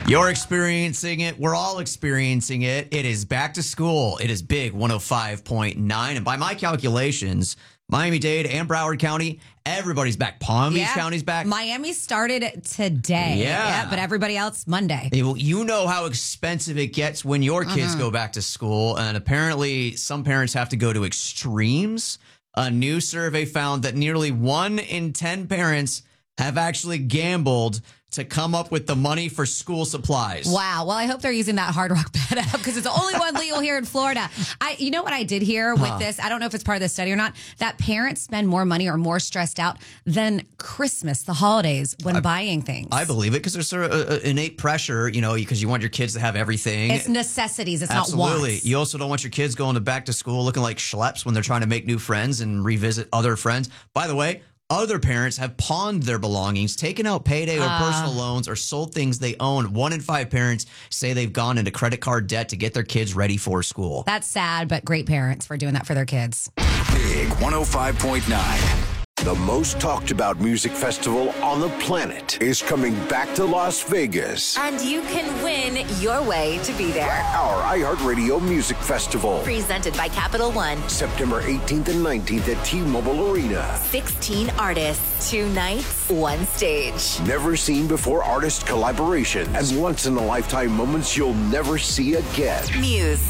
You're experiencing it. We're all experiencing it. It is back to school. It is big 105.9. And by my calculations, Miami-Dade and Broward County, everybody's back. Palm Beach County's back. Miami started today. Yeah. But everybody else, Monday. Well, you know how expensive it gets when your kids go back to school. And apparently some parents have to go to extremes. A new survey found that nearly 1 in 10 parents have actually gambled to come up with the money for school supplies. Wow. Well, I hope they're using that Hard Rock Bet app because it's the only one legal here in Florida. You know what I did hear with this? I don't know if it's part of the study or not, that parents spend more money or more stressed out than Christmas, the holidays, when buying things. I believe it because there's sort of innate pressure, because you want your kids to have everything. It's necessities. It's Absolutely. not wants. You also don't want your kids going to back to school looking like schleps when they're trying to make new friends and revisit other friends. By the way, other parents have pawned their belongings, taken out payday or personal loans, or sold things they own. 1 in 5 parents say they've gone into credit card debt to get their kids ready for school. That's sad, but great parents for doing that for their kids. Big 105.9. The most talked about music festival on the planet is coming back to Las Vegas. And you can win your way to be there. Our iHeartRadio Music Festival. Presented by Capital One. September 18th and 19th at T-Mobile Arena. 16 artists, 2 nights, 1 stage. Never seen before artist collaborations and once in a lifetime moments you'll never see again. Muse.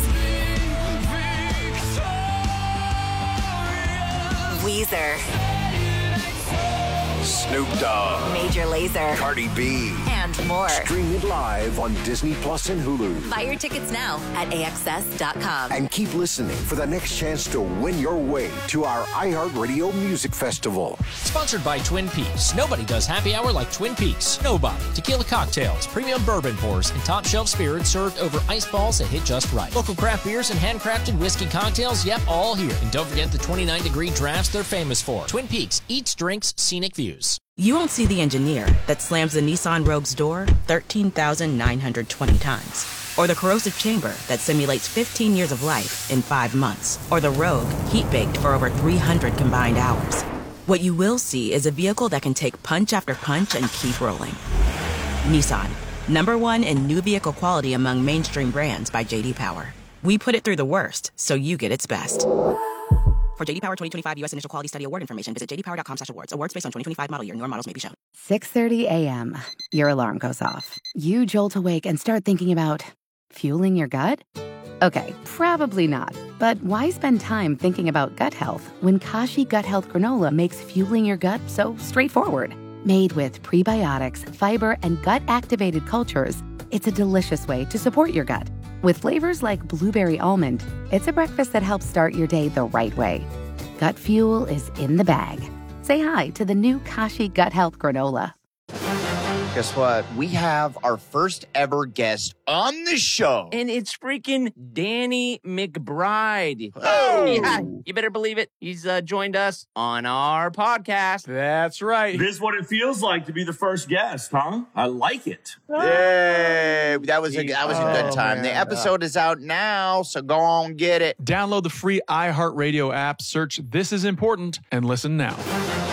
Weezer. Snoop Dogg. Major Lazer. Cardi B. And more. Stream it live on Disney Plus and Hulu. Buy your tickets now at AXS.com. And keep listening for the next chance to win your way to our iHeartRadio Music Festival. Sponsored by Twin Peaks. Nobody does happy hour like Twin Peaks. Nobody. Tequila cocktails, premium bourbon pours, and top shelf spirits served over ice balls that hit just right. Local craft beers and handcrafted whiskey cocktails, yep, all here. And don't forget the 29-degree drafts they're famous for. Twin Peaks. Eats, drinks, scenic views. You won't see the engineer that slams the Nissan Rogue's door 13,920 times. Or the corrosive chamber that simulates 15 years of life in 5 months. Or the Rogue heat-baked for over 300 combined hours. What you will see is a vehicle that can take punch after punch and keep rolling. Nissan, #1 in new vehicle quality among mainstream brands by J.D. Power. We put it through the worst, so you get its best. For J.D. Power 2025 U.S. Initial Quality Study Award information, visit jdpower.com/awards. Awards based on 2025 model year. Newer models may be shown. 6:30 a.m. Your alarm goes off. You jolt awake and start thinking about fueling your gut? Okay, probably not. But why spend time thinking about gut health when Kashi Gut Health Granola makes fueling your gut so straightforward? Made with prebiotics, fiber, and gut-activated cultures, it's a delicious way to support your gut. With flavors like blueberry almond, it's a breakfast that helps start your day the right way. Gut fuel is in the bag. Say hi to the new Kashi Gut Health Granola. Guess what? We have our first ever guest on the show. And it's freaking Danny McBride. Oh! Yeah, you better believe it. He's joined us on our podcast. That's right. This is what it feels like to be the first guest, huh? I like it. Yay! That was a good time. Man. The episode is out now, so go on get it. Download the free iHeartRadio app, search This Is Important, and listen now.